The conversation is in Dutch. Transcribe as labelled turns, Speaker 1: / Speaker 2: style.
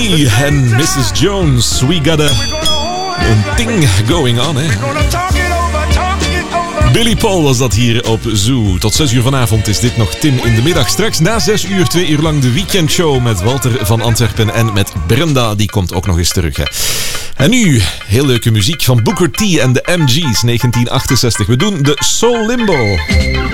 Speaker 1: Me en Mrs. Jones. We got a thing going on, hè. Billy Paul was dat hier op Zoo. Tot 6 uur vanavond is dit nog Tim in de middag. Straks na 6 uur 2 uur lang de weekendshow met Walter van Antwerpen en met Brenda. Die komt ook nog eens terug, hè. En nu, heel leuke muziek van Booker T en de MG's 1968. We doen de Soul Limbo.